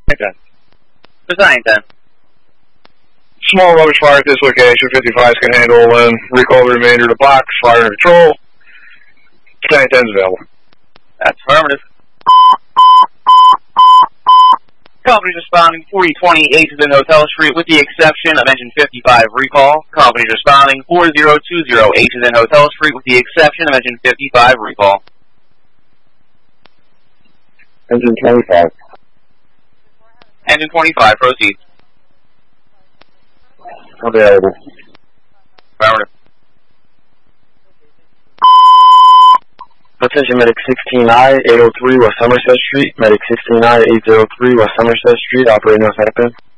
10. Design 10. Small rubbish fire at this location. 55s can handle and recall the remainder of the box. Fire and control. Design 10 is available. That's affirmative. Company's responding 4020 Aitchison Hotel Street with the exception of engine 55 recall. Company's responding 4020 Aitchison Hotel Street with the exception of engine 55 recall. Engine 25. Engine 25, proceed. Available. Affirmative. Attention Medic 16I, 803 West Somerset Street. Medic 16I, 803 West Somerset Street, operating on Santa Fe.